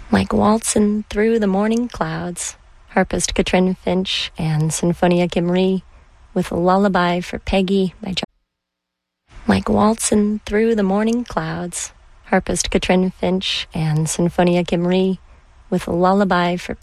Like waltzing through the morning clouds, harpist Katrin Finch and Sinfonia Gimri with a lullaby for Peggy by John. Like waltzing through the morning clouds, harpist Katrin Finch and Sinfonia Gimri with a lullaby for